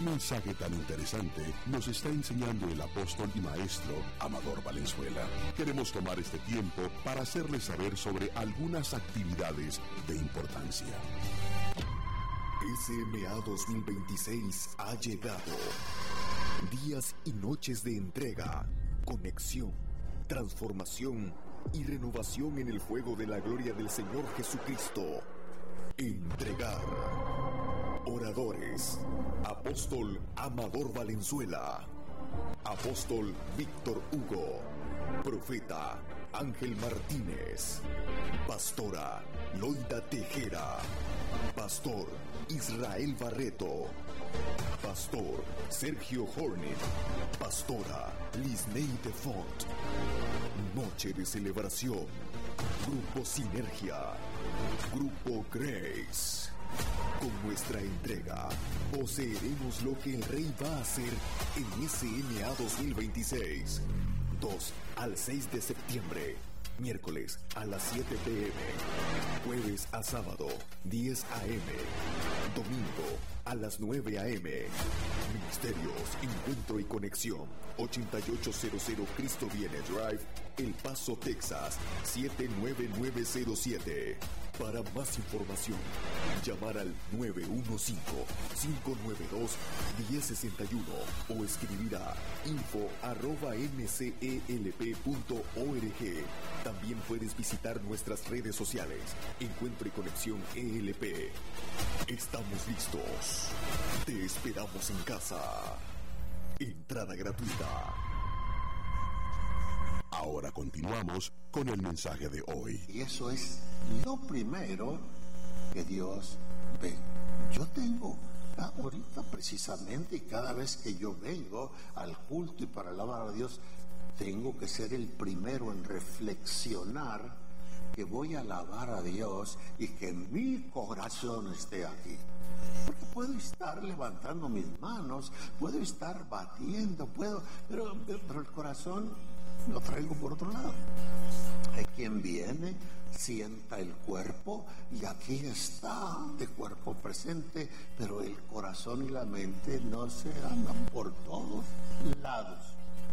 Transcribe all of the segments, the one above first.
mensaje tan interesante nos está enseñando el apóstol y maestro Amador Valenzuela? Queremos tomar este tiempo para hacerles saber sobre algunas actividades de importancia. SMA 2026 ha llegado. Días y noches de entrega, conexión, transformación y renovación en el fuego de la gloria del Señor Jesucristo. Entregar. Oradores: Apóstol Amador Valenzuela, Apóstol Víctor Hugo, Profeta Ángel Martínez, Pastora Loida Tejera, Pastor Israel Barreto, Pastor Sergio Hornet, Pastora Lisney de Font. Noche de celebración. Grupo Sinergia, Grupo Grace. Con nuestra entrega, poseeremos lo que el Rey va a hacer en SMA 2026. 2 al 6 de septiembre. Miércoles a las 7 p.m. Jueves a sábado, 10 a.m. Domingo a las 9 a.m. Ministerios, Encuentro y Conexión. 8800 Cristo Viene Drive, El Paso, Texas, 79907. Para más información, llamar al 915-592-1061 o escribir a info@mcelp.org. También puedes visitar nuestras redes sociales, Encuentro y Conexión ELP. Estamos listos. Te esperamos en casa. Entrada gratuita. Ahora continuamos con el mensaje de hoy. Y eso es lo primero que Dios ve. Yo tengo ahorita precisamente, y cada vez que yo vengo al culto y para alabar a Dios, tengo que ser el primero en reflexionar que voy a alabar a Dios y que mi corazón esté aquí. Porque puedo estar levantando mis manos, puedo estar batiendo, pero el corazón lo traigo por otro lado. Hay quien viene, sienta el cuerpo y aquí está de cuerpo presente, pero el corazón y la mente no se andan por todos lados.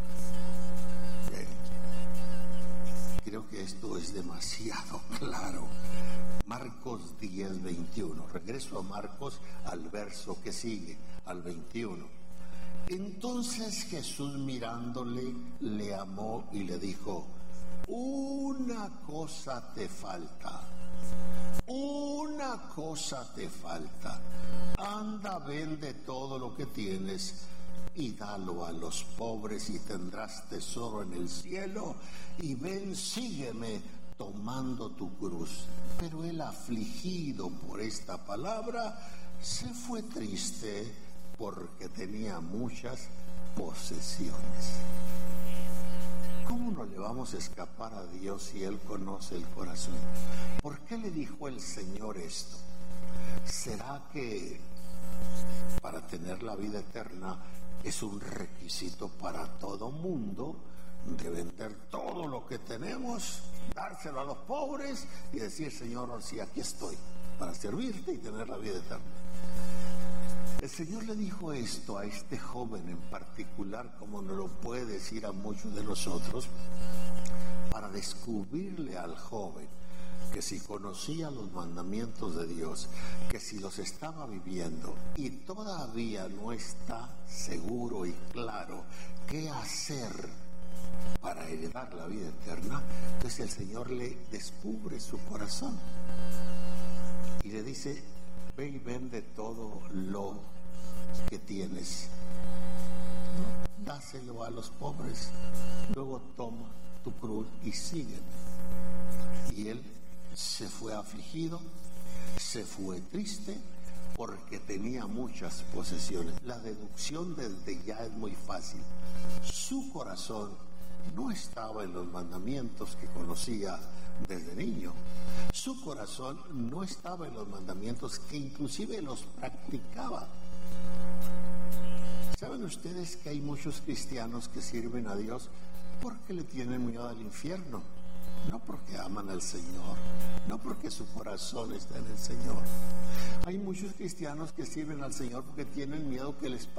Creo que esto es demasiado claro. Marcos 10:21. Regreso a Marcos al verso que sigue, al 21. Entonces Jesús, mirándole, le amó y le dijo: una cosa te falta. Una cosa te falta. Anda, vende todo lo que tienes y dalo a los pobres y tendrás tesoro en el cielo, y ven, sígueme tomando tu cruz. Pero él, afligido por esta palabra, se fue triste porque tenía muchas posesiones. ¿Cómo no le vamos a escapar a Dios si Él conoce el corazón? ¿Por qué le dijo el Señor esto? ¿Será que para tener la vida eterna es un requisito para todo mundo de vender todo lo que tenemos, dárselo a los pobres y decir: Señor, sí, aquí estoy para servirte y tener la vida eterna? El Señor le dijo esto a este joven en particular, como no lo puede decir a muchos de nosotros, para descubrirle al joven que si conocía los mandamientos de Dios, que si los estaba viviendo y todavía no está seguro y claro qué hacer para heredar la vida eterna, entonces el Señor le descubre su corazón y le dice: ve y vende todo lo que tienes, dáselo a los pobres, luego toma tu cruz y sígueme. Y él se fue afligido, se fue triste porque tenía muchas posesiones. La deducción desde ya es muy fácil. Su corazón no estaba en los mandamientos que conocía desde niño. Su corazón no estaba en los mandamientos que inclusive los practicaba. ¿Saben ustedes que hay muchos cristianos que sirven a Dios porque le tienen miedo al infierno? No porque aman al Señor, no porque su corazón está en el Señor. Hay muchos cristianos que sirven al Señor porque tienen miedo que les